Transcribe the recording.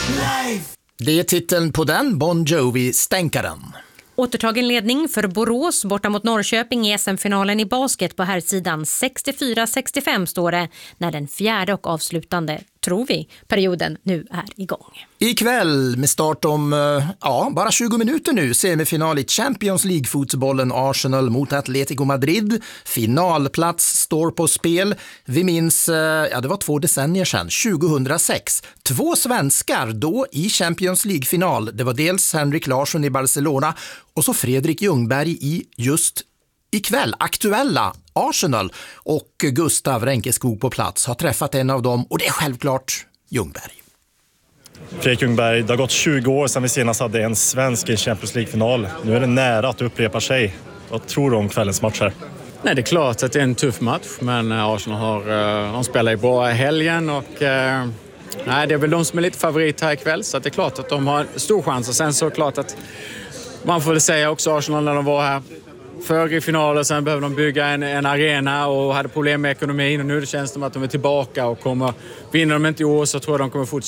Det är titeln på den, Bon Jovi-stänkaren. Återtagen ledning för Borås borta mot Norrköping i SM-finalen i basket på här sidan 64-65 står det när den fjärde och avslutande, tror vi, perioden nu är igång. Ikväll med start om bara 20 minuter nu semifinal i Champions League-fotbollen Arsenal mot Atletico Madrid. Finalplats står på spel. Vi minns, det var 2 decennier sedan, 2006. 2 svenskar då i Champions League-final. Det var dels Henrik Larsson i Barcelona och så Fredrik Ljungberg i just ikväll aktuella Arsenal, och Gustav Ränkeskog på plats har träffat en av dem, och det är självklart Ljungberg. Fredrik Ljungberg, det har gått 20 år sedan vi senast hade en svensk i Champions League-final. Nu är det nära att det upprepar sig. Vad tror du om kvällens match här? Nej, det är klart att det är en tuff match, men Arsenal de spelar ju bra i helgen och det är väl de som är lite favorit här ikväll, så att det är klart att de har stor chans. Och sen så är det klart att man får väl säga också Arsenal när de var här förr i finalen, sen behöver de bygga en arena och hade problem med ekonomin, och nu känns det som att de är tillbaka och kommer, vinner de inte i år så tror jag de kommer fortsätta